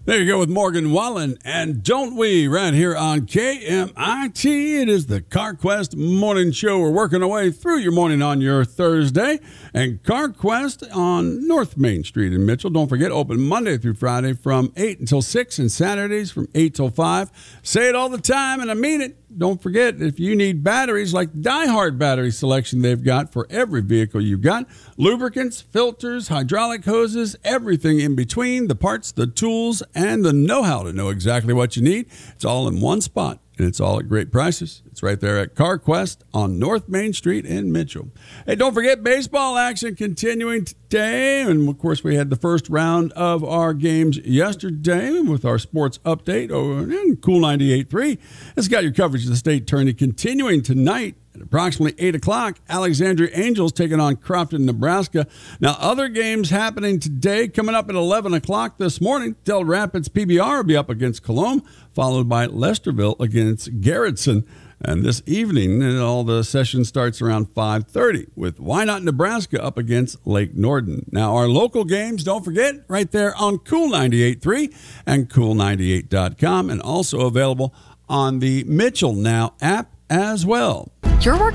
There you go with Morgan Wallen and Don't We right here on KMIT. It is the CarQuest Morning Show. We're working our way through your morning on your Thursday. And CarQuest on North Main Street in Mitchell. Don't forget, open Monday through Friday from 8 until 6 and Saturdays from 8 till 5. Say it all the time, and I mean it. Don't forget, if you need batteries like DieHard battery selection they've got for every vehicle you've got, lubricants, filters, hydraulic hoses, everything in between, the parts, the tools, and the know-how to know exactly what you need. It's all in one spot, and it's all at great prices. It's right there at CarQuest on North Main Street in Mitchell. Hey, don't forget baseball action continuing today. And, of course, we had the first round of our games yesterday with our sports update over in Cool 98.3. It's got your coverage of the state tourney continuing tonight. At approximately 8 o'clock, Alexandria Angels taking on Crofton, Nebraska. Now, other games happening today. Coming up at 11 o'clock this morning, Del Rapids PBR will be up against Cologne, followed by Lesterville against Garrettson. And this evening, all the session starts around 5:30 with Why Not Nebraska up against Lake Norden. Now, our local games, don't forget, right there on Cool 98.3 and Cool98.com, and also available on the Mitchell Now app as well. Your work